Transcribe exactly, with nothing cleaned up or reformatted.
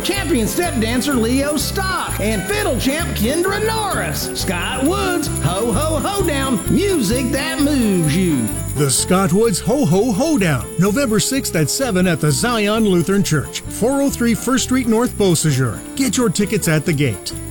Champion step dancer Leo Stock, and fiddle champ Kendra Norris. Scott Woods, Ho Ho Hoedown, music that moves you. The Scott Woods Ho Ho Hoedown, November sixth at seven at the Zion Lutheran Church, four oh three First Street North, Beausejour. Get your tickets at the gate.